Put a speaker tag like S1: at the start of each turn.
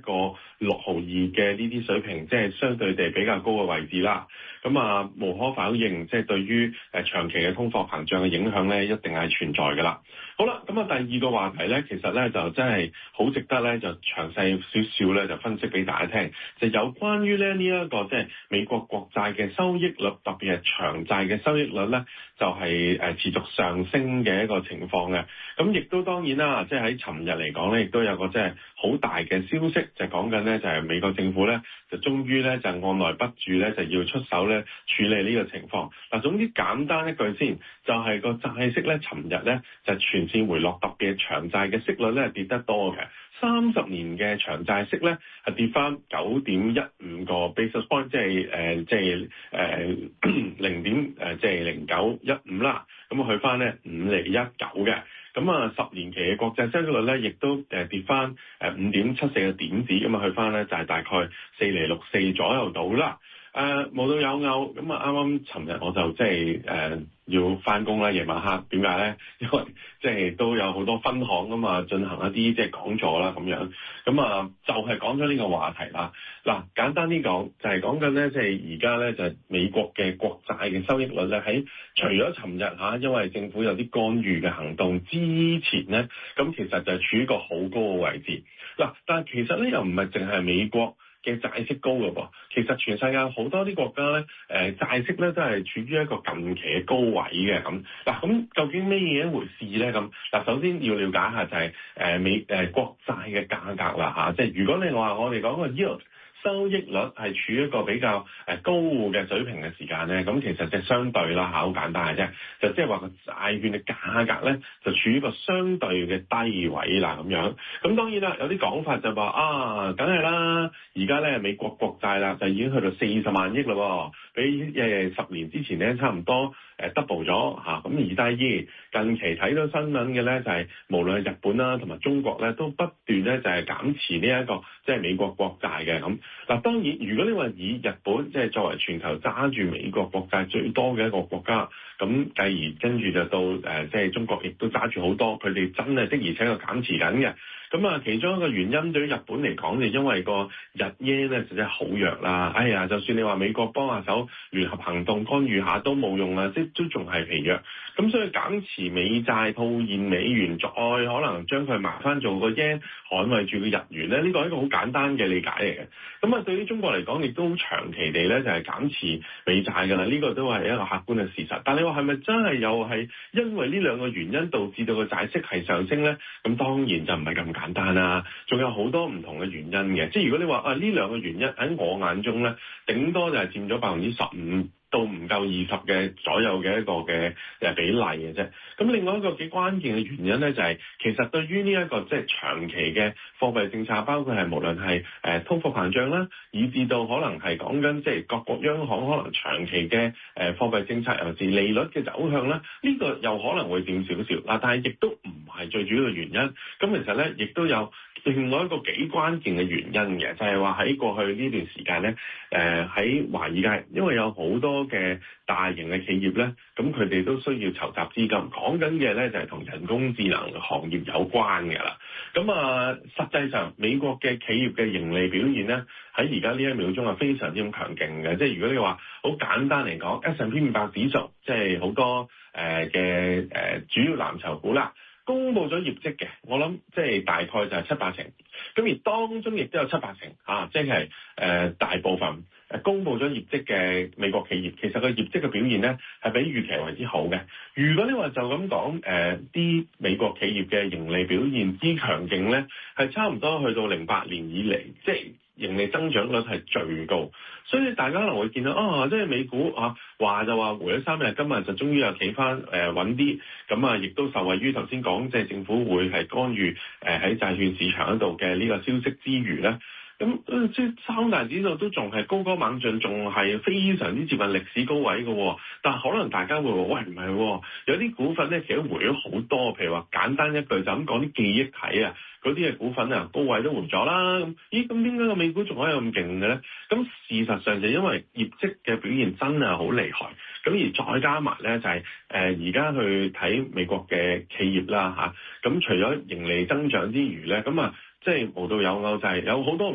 S1: 個6毫2嘅呢啲水平，即係相對地比較高嘅位置啦。咁啊，無可否認，即係對於長期嘅通貨膨脹嘅影響咧，一定係存在㗎啦。好啦，咁啊，第二個話題咧，其實咧就真係好值得咧，就詳細少少咧，就分析俾大家聽，就有關於咧呢一個即係美國國債嘅收益率，特別係長債嘅收益率咧，就係持續上升嘅一個情況嘅。咁亦都當然啦，即係喺尋日嚟講咧，亦都有個即係好大嘅消息，就講緊咧就係美國政府咧就終於咧就按捺不住咧就要出手咧處理呢個情況。嗱，總之簡單一句先，就係個債息咧，尋日咧就全線回落，特別係長債嘅息率咧跌得多嘅。30年嘅長債息咧係跌翻9.15個 basis point， 即係0.0915啦。咁去翻咧5.19嘅。咁啊，10年期嘅國債息率咧，亦都跌翻5.74個點子，咁啊去翻咧就係大概4.64左右到啦。無獨有偶，咁啊啱啱尋日我就即係要翻工啦，夜晚黑。點解咧？因為即係都有好多分行啊嘛，進行一啲即係講座啦咁樣。咁啊就係講咗呢個話題啦。嗱，簡單啲講，就係講緊咧，即係而家咧就係美國嘅國債嘅收益率咧，喺除咗尋日因為政府有啲干預嘅行動之前咧，咁其實就係處於一個好高嘅位置。嗱，但係其實咧又唔係淨係美國嘅債息高嘅噃，其實全世界好多啲國家咧，債息咧都係處於一個近期嘅高位嘅咁。嗱，咁究竟咩嘢一回事咧？咁嗱，首先要了解下就係國債嘅價格啦嚇，即係如果你話我哋講個 yield 收益率係處於一個比較高嘅水平嘅時間咧，咁其實就相對啦嚇，好簡單嘅啫，就即係話個債券嘅價格咧就處於一個相對嘅低位啦咁樣。咁當然啦，有啲講法就話梗係啦，而家咧美國國債啦就已經去到40萬億啦，比10年之前咧差唔多double 咗嚇。咁而第二近期睇到新聞嘅咧就係無論係日本啦同埋中國咧都不斷咧就係減持呢一個即係美國國債嘅咁。嗱，當然如果你話以日本即係作為全球揸住美國國債最多嘅一個國家，咁繼而跟住就到即係中國亦都揸住好多，佢哋真係的而且確減持緊嘅。咁啊，其中一個原因對於日本嚟講，就因為個日元咧就真係好弱啦。哎呀，就算你話美國幫下手聯合行動干預下都冇用啦，即都仲係疲弱。咁所以減持美債套現美元，再可能將佢賣翻做個 yen 捍衛住個日元咧，呢個係一個好簡單嘅理解嚟嘅。咁啊，對於中國嚟講，亦都好長期地咧就係減持美債㗎啦。呢個都係一個客觀嘅事實。但你話係咪真係又係因為呢兩個原因導致到個債息係上升咧？咁當然就唔係咁簡單啦，仲有好多唔同嘅原因嘅。即係如果你話呢兩個原因喺我眼中咧，頂多就係佔咗15%到唔夠20嘅左右嘅一個嘅比例嘅啫。咁另外一個幾關鍵嘅原因咧，就係其實對於呢一個即係長期嘅貨幣政策，包括係無論係通貨膨脹啦，以至到可能係講緊即係各國央行可能長期嘅貨幣政策，尤其是利率嘅走向咧，呢個又可能會佔少少嗱，但係亦都唔係最主要嘅原因。咁其實咧，亦都有另外一個幾關鍵嘅原因嘅，就係話喺過去呢段時間咧，喺華爾街，因為有好多嘅大型嘅企業咧，咁佢哋都需要籌集資金，講緊嘅咧就係同人工智能行業有關嘅啦。咁啊，實際上美國嘅企業嘅盈利表現咧，喺而家呢一秒鐘係非常之咁強勁嘅。即係如果你話好簡單嚟講 S&P 500指數，即係好多嘅主要藍籌股啦，公布咗業績嘅，我諗即係大概就係7-8成，咁而當中亦都有7-8成即係大部分公布咗業績嘅美國企業，其實個業績嘅表現咧係比預期為之好嘅。如果你話就咁講，啲美國企業嘅盈利表現之強勁咧，係差唔多去到08年以嚟，即係盈利增長率係最高，所以大家可能會見到即係美股話就話回咗3日，今日就終於又企翻穩啲，咁啊亦都受惠於頭先講即係政府會係干預喺債券市場嗰度嘅呢個消息之餘咧。咁即係三大指數都仲係高歌猛進，仲係非常之接近歷史高位嘅。但係可能大家會話：喂，唔係，有啲股份咧其實回咗好多。譬如話簡單一句就咁講，啲記憶體嗰啲嘅股份高位都回咗啦。咁點解個美股仲可以咁勁嘅咧？咁事實上就因為業績嘅表現真係好厲害。咁而再加埋咧就係而家去睇美國嘅企業啦咁除咗盈利增長之餘咧，咁即係無獨有偶就係有好多